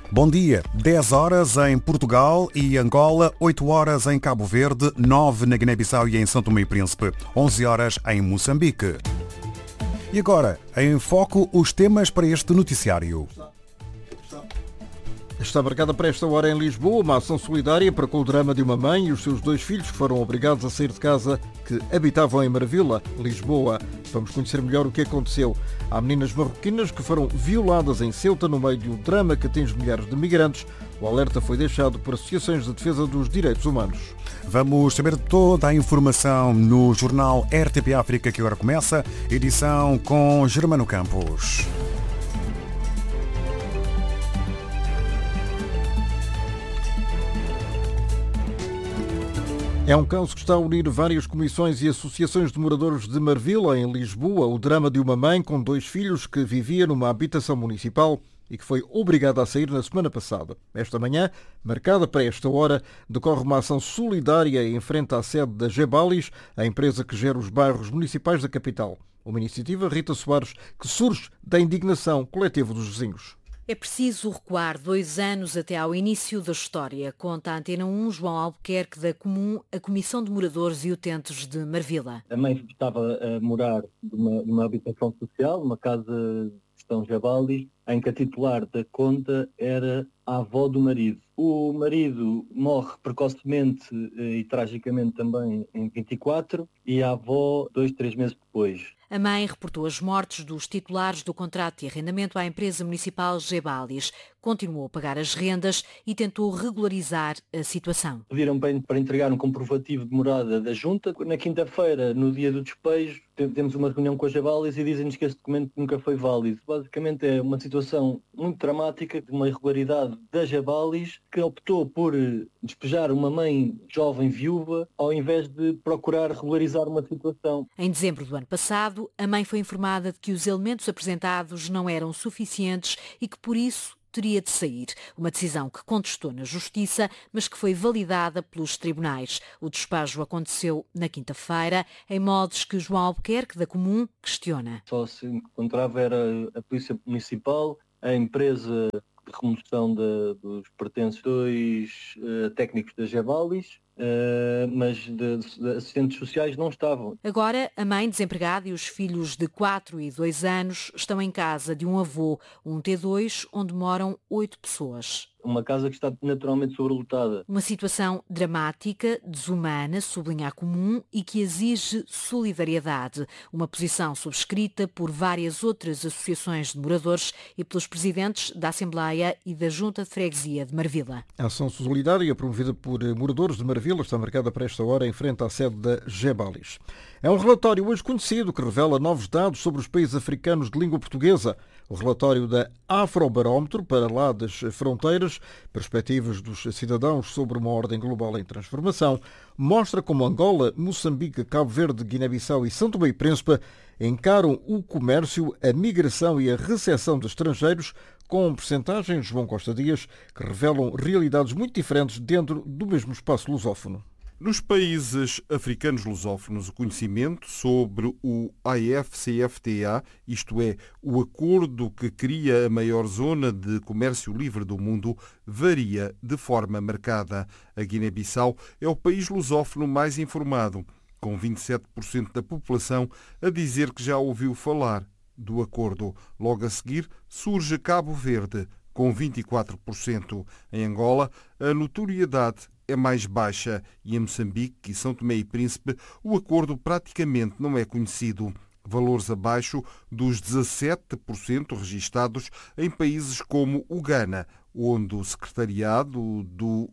Bom dia. 10 horas em Portugal e Angola, 8 horas em Cabo Verde, 9 na Guiné-Bissau e em São Tomé e Príncipe, 11 horas em Moçambique. E agora, em foco, os temas para este noticiário. Está marcada para esta hora em Lisboa uma ação solidária para com o drama de uma mãe e os seus 2 filhos que foram obrigados a sair de casa, que habitavam em Marvila, Lisboa. Vamos conhecer melhor o que aconteceu. Há meninas marroquinas que foram violadas em Ceuta no meio de um drama que atinge milhares de migrantes. O alerta foi deixado por associações de defesa dos direitos humanos. Vamos saber toda a informação no jornal RTP África, que agora começa, edição com Germano Campos. É um caso que está a unir várias comissões e associações de moradores de Marvila, em Lisboa, o drama de uma mãe com 2 filhos que vivia numa habitação municipal e que foi obrigada a sair na semana passada. Esta manhã, marcada para esta hora, decorre uma ação solidária em frente à sede da Gebalis, a empresa que gera os bairros municipais da capital. Uma iniciativa, Rita Soares, que surge da indignação coletiva dos vizinhos. É preciso recuar 2 anos até ao início da história, conta a Antena 1 João Albuquerque da Comum, a Comissão de Moradores e Utentes de Marvila. A mãe estava a morar numa habitação social, numa casa de São Jabalis, em que a titular da conta era a avó do marido. O marido morre precocemente e tragicamente também em 24 e a avó 2-3 meses depois. A mãe reportou as mortes dos titulares do contrato de arrendamento à empresa municipal Gebalis. Continuou a pagar as rendas e tentou regularizar a situação. Pediram para entregar um comprovativo de morada da junta. Na quinta-feira, no dia do despejo, temos uma reunião com a Gebalis e dizem-nos que esse documento nunca foi válido. Basicamente é uma situação muito dramática, de uma irregularidade da Gebalis, que optou por despejar uma mãe jovem viúva ao invés de procurar regularizar uma situação. Em dezembro do ano passado, a mãe foi informada de que os elementos apresentados não eram suficientes e que, por isso, teria de sair. Uma decisão que contestou na Justiça, mas que foi validada pelos tribunais. O despejo aconteceu na quinta-feira, em modos que João Albuquerque, da Comum, questiona. Só se encontrava era a Polícia Municipal, a empresa de remoção dos pertences, 2 técnicos da Gebalis, mas de assistentes sociais não estavam. Agora, a mãe desempregada e os filhos de 4 e 2 anos estão em casa de um avô, um T2, onde moram 8 pessoas. Uma casa que está naturalmente sobrelotada. Uma situação dramática, desumana, sublinha a Comum, e que exige solidariedade. Uma posição subscrita por várias outras associações de moradores e pelos presidentes da Assembleia e da Junta de Freguesia de Marvila. A ação solidária promovida por moradores de Marvila está marcada para esta hora em frente à sede da Gebalis. É um relatório hoje conhecido que revela novos dados sobre os países africanos de língua portuguesa. O relatório da Afrobarómetro, para lá das fronteiras, perspectivas dos cidadãos sobre uma ordem global em transformação, mostra como Angola, Moçambique, Cabo Verde, Guiné-Bissau e São Tomé e Príncipe encaram o comércio, a migração e a recepção de estrangeiros com percentagens, João Costa Dias, que revelam realidades muito diferentes dentro do mesmo espaço lusófono. Nos países africanos lusófonos, o conhecimento sobre o AFCFTA, isto é, o acordo que cria a maior zona de comércio livre do mundo, varia de forma marcada. A Guiné-Bissau é o país lusófono mais informado, com 27% da população a dizer que já ouviu falar do acordo. Logo a seguir surge Cabo Verde, com 24%. Em Angola, a notoriedade é mais baixa e em Moçambique e São Tomé e Príncipe o acordo praticamente não é conhecido. Valores abaixo dos 17% registados em países como o Ghana, onde o secretariado do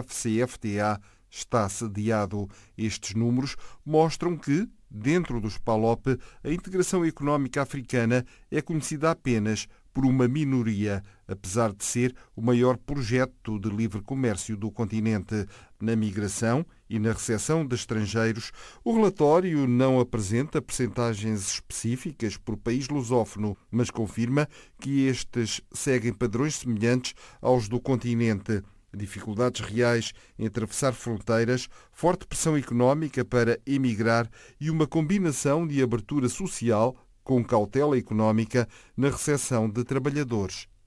AFCFTA está sediado. Estes números mostram que, dentro dos PALOP, a integração económica africana é conhecida apenas por uma minoria, apesar de ser o maior projeto de livre comércio do continente. Na migração e na recepção de estrangeiros, o relatório não apresenta percentagens específicas por país lusófono, mas confirma que estes seguem padrões semelhantes aos do continente. Dificuldades reais em atravessar fronteiras, forte pressão económica para emigrar e uma combinação de abertura social com cautela económica na recepção de trabalhadores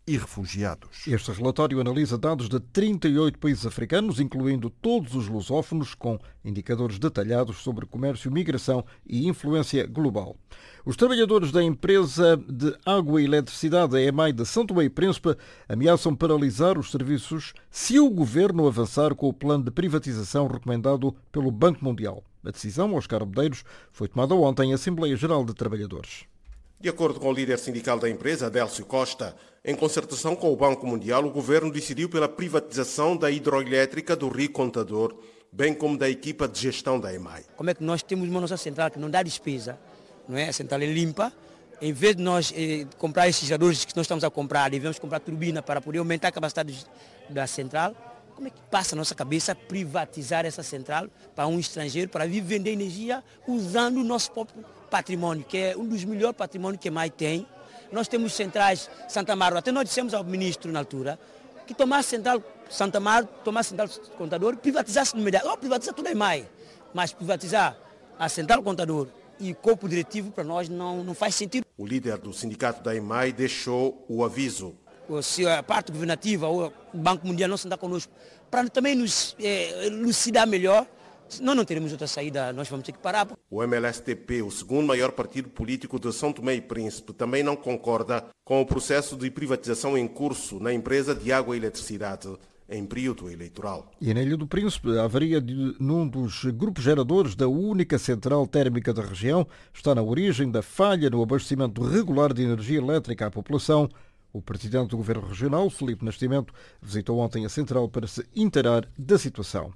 e refugiados. Este relatório analisa dados de 38 países africanos, incluindo todos os lusófonos, com indicadores detalhados sobre comércio, migração e influência global. Os trabalhadores da empresa de água e eletricidade, a EMAI de São Tomé e Príncipe, ameaçam paralisar os serviços se o governo avançar com o plano de privatização recomendado pelo Banco Mundial. A decisão, Oscar Medeiros, foi tomada ontem em Assembleia Geral de Trabalhadores. De acordo com o líder sindical da empresa, Adélcio Costa, em concertação com o Banco Mundial, o governo decidiu pela privatização da hidroelétrica do Rio Contador, bem como da equipa de gestão da EMAI. Como é que nós temos uma nossa central que não dá despesa, não é? A central é limpa. Em vez de nós comprar esses geradores que nós estamos a comprar, devemos comprar turbina para poder aumentar a capacidade da central. Como é que passa a nossa cabeça privatizar essa central para um estrangeiro, para vir vender energia usando o nosso próprio patrimônio, que é um dos melhores patrimônios que a EMAI tem. Nós temos centrais Santa Amaro, até nós dissemos ao ministro na altura que tomar a central Santa Amaro, tomar a central Contador, privatizasse no imediato. Privatiza tudo a EMAI, mas privatizar a central Contador e o corpo diretivo para nós não faz sentido. O líder do sindicato da EMAI deixou o aviso. Se a parte governativa ou o Banco Mundial não sentar conosco para também nos elucidar melhor, senão não teremos outra saída, nós vamos ter que parar. O MLSTP, o segundo maior partido político de São Tomé e Príncipe, também não concorda com o processo de privatização em curso na empresa de água e eletricidade em período eleitoral. E na Ilha do Príncipe, a avaria num dos grupos geradores da única central térmica da região está na origem da falha no abastecimento regular de energia elétrica à população. O presidente do Governo Regional, Filipe Nascimento, visitou ontem a central para se inteirar da situação.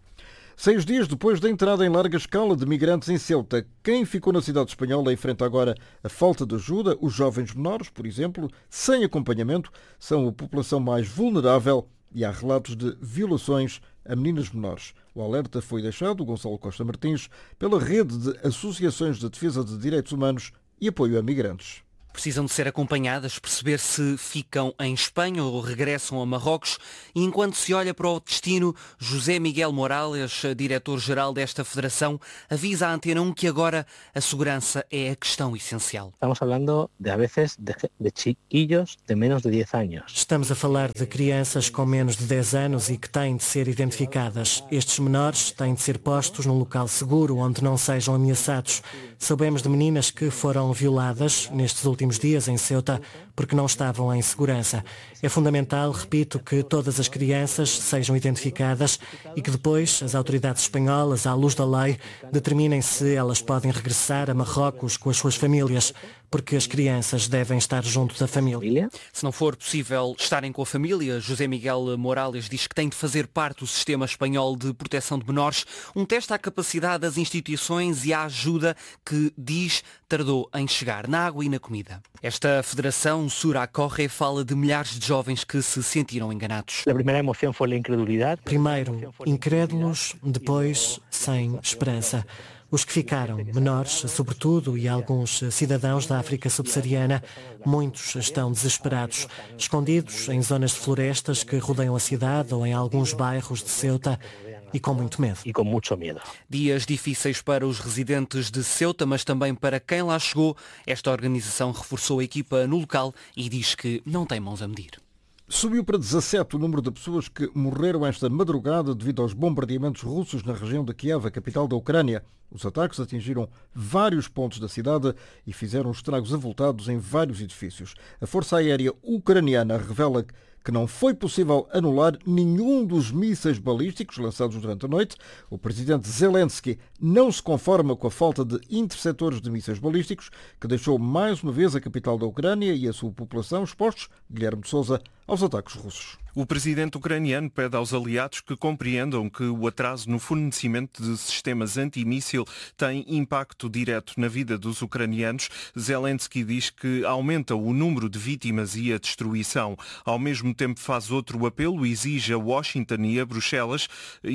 6 dias depois da entrada em larga escala de migrantes em Ceuta, quem ficou na cidade espanhola enfrenta agora a falta de ajuda. Os jovens menores, por exemplo, sem acompanhamento, são a população mais vulnerável e há relatos de violações a meninas menores. O alerta foi deixado, Gonçalo Costa Martins, pela rede de associações de defesa de direitos humanos e apoio a migrantes. Precisam de ser acompanhadas, perceber se ficam em Espanha ou regressam a Marrocos. E enquanto se olha para o destino, José Miguel Morales, diretor-geral desta federação, avisa à Antena 1 que agora a segurança é a questão essencial. Estamos falando de, a vezes, de chiquillos de menos de 10 anos. Estamos a falar de crianças com menos de 10 anos e que têm de ser identificadas. Estes menores têm de ser postos num local seguro onde não sejam ameaçados. Soubemos de meninas que foram violadas nestes últimos dias em Ceuta porque não estavam em segurança. É fundamental, repito, que todas as crianças sejam identificadas e que depois as autoridades espanholas, à luz da lei, determinem se elas podem regressar a Marrocos com as suas famílias, porque as crianças devem estar junto da família. Se não for possível estarem com a família, José Miguel Morales diz que tem de fazer parte do sistema espanhol de proteção de menores, um teste à capacidade das instituições e à ajuda que, diz, tardou em chegar na água e na comida. Esta federação, Sura Corre, fala de milhares de jovens que se sentiram enganados. A primeira emoção foi a incredulidade. Primeiro, incrédulos, depois, sem esperança. Os que ficaram, menores, sobretudo, e alguns cidadãos da África subsaariana, muitos estão desesperados, escondidos em zonas de florestas que rodeiam a cidade ou em alguns bairros de Ceuta e com muito medo. E com muito medo. Dias difíceis para os residentes de Ceuta, mas também para quem lá chegou. Esta organização reforçou a equipa no local e diz que não tem mãos a medir. Subiu para 17 o número de pessoas que morreram esta madrugada devido aos bombardeamentos russos na região de Kiev, a capital da Ucrânia. Os ataques atingiram vários pontos da cidade e fizeram estragos avultados em vários edifícios. A Força Aérea Ucraniana revela que não foi possível anular nenhum dos mísseis balísticos lançados durante a noite. O presidente Zelensky não se conforma com a falta de interceptores de mísseis balísticos, que deixou mais uma vez a capital da Ucrânia e a sua população expostos, Guilherme de Sousa, aos ataques russos. O presidente ucraniano pede aos aliados que compreendam que o atraso no fornecimento de sistemas antimíssil tem impacto direto na vida dos ucranianos. Zelensky diz que aumenta o número de vítimas e a destruição. Ao mesmo tempo faz outro apelo e exige a Washington e a Bruxelas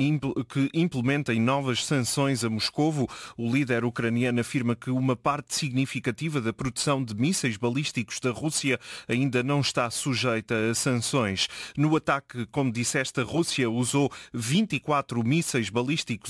que implementem novas sanções a Moscovo. O líder ucraniano afirma que uma parte significativa da produção de mísseis balísticos da Rússia ainda não está sujeita a sanções. No ataque, como disseste, a Rússia usou 24 mísseis balísticos e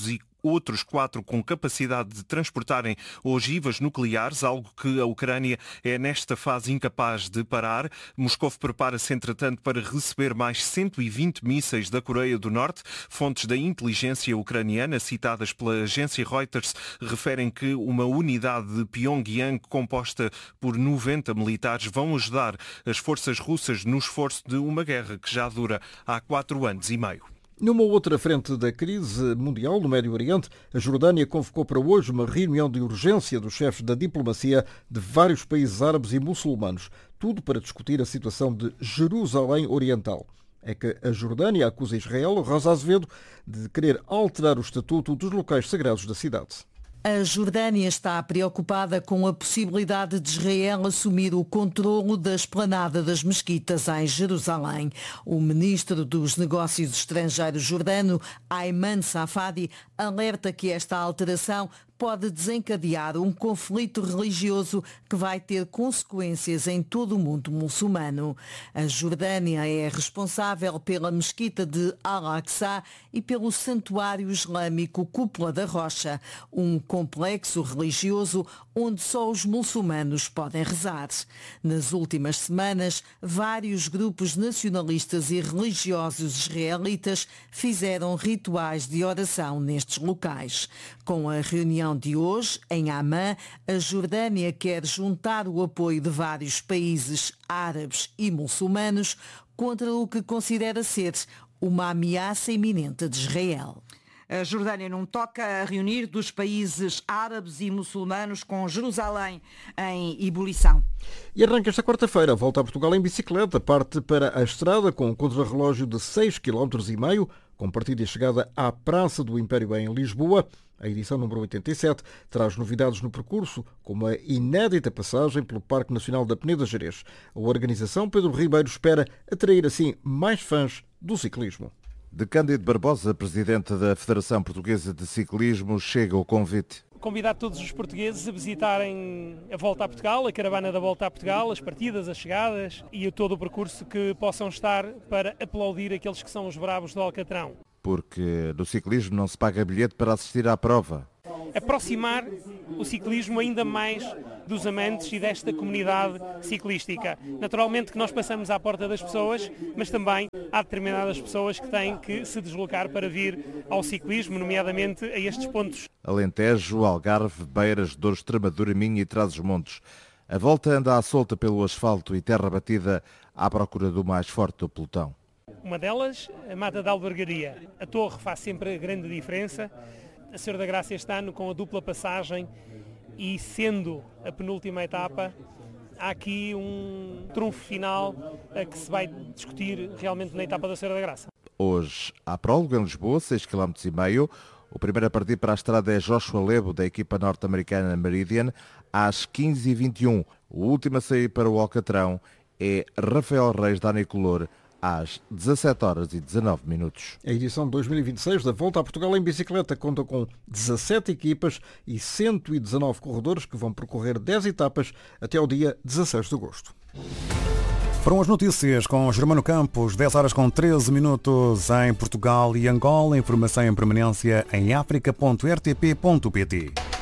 outros 4 com capacidade de transportarem ogivas nucleares, algo que a Ucrânia é nesta fase incapaz de parar. Moscou prepara-se, entretanto, para receber mais 120 mísseis da Coreia do Norte. Fontes da inteligência ucraniana, citadas pela agência Reuters, referem que uma unidade de Pyongyang composta por 90 militares vão ajudar as forças russas no esforço de uma guerra que já dura há 4 anos e meio. Numa outra frente da crise mundial no Médio Oriente, a Jordânia convocou para hoje uma reunião de urgência dos chefes da diplomacia de vários países árabes e muçulmanos, tudo para discutir a situação de Jerusalém Oriental. É que a Jordânia acusa Israel, Rosa Azevedo, de querer alterar o estatuto dos locais sagrados da cidade. A Jordânia está preocupada com a possibilidade de Israel assumir o controlo da esplanada das mesquitas em Jerusalém. O ministro dos Negócios Estrangeiros jordano, Ayman Safadi, alerta que esta alteração pode desencadear um conflito religioso que vai ter consequências em todo o mundo muçulmano. A Jordânia é responsável pela mesquita de Al-Aqsa e pelo santuário islâmico Cúpula da Rocha, um complexo religioso onde só os muçulmanos podem rezar. Nas últimas semanas, vários grupos nacionalistas e religiosos israelitas fizeram rituais de oração nestes locais. Com a reunião de hoje, em Amman, a Jordânia quer juntar o apoio de vários países árabes e muçulmanos contra o que considera ser uma ameaça iminente de Israel. A Jordânia não toca a reunir dos países árabes e muçulmanos com Jerusalém em ebulição. E arranca esta quarta-feira a volta a Portugal em bicicleta, parte para a estrada com um contrarrelógio de 6,5 km, com partida e chegada à Praça do Império em Lisboa. A edição número 87 traz novidades no percurso, como a inédita passagem pelo Parque Nacional da Peneda Gerês. A organização Pedro Ribeiro espera atrair assim mais fãs do ciclismo. De Cândido Barbosa, presidente da Federação Portuguesa de Ciclismo, chega o convite. Convidar todos os portugueses a visitarem a Volta a Portugal, a caravana da Volta a Portugal, as partidas, as chegadas e todo o percurso que possam estar para aplaudir aqueles que são os bravos do Alcatrão. Porque no ciclismo não se paga bilhete para assistir à prova. Aproximar o ciclismo ainda mais dos amantes e desta comunidade ciclística. Naturalmente que nós passamos à porta das pessoas, mas também há determinadas pessoas que têm que se deslocar para vir ao ciclismo, nomeadamente a estes pontos. Alentejo, Algarve, Beiras, Douro, Extremadura, Minho e Trás-os-Montes. A volta anda à solta pelo asfalto e terra batida à procura do mais forte do pelotão. Uma delas, a Mata da Albergaria. A Torre faz sempre a grande diferença. A Senhora da Graça este ano com a dupla passagem e sendo a penúltima etapa, há aqui um trunfo final a que se vai discutir realmente na etapa da Senhora da Graça. Hoje há prólogo em Lisboa, 6,5 km. O primeiro a partir para a estrada é Joshua Lebo, da equipa norte-americana Meridian, às 15h21. O último a sair para o Alcatrão é Rafael Reis, da Anicolor, às 17h19. A edição de 2026 da Volta a Portugal em bicicleta conta com 17 equipas e 119 corredores que vão percorrer 10 etapas até ao dia 16 de agosto. Foram as notícias com Germano Campos, 10h13 em Portugal e Angola. Informação em permanência em africa.rtp.pt.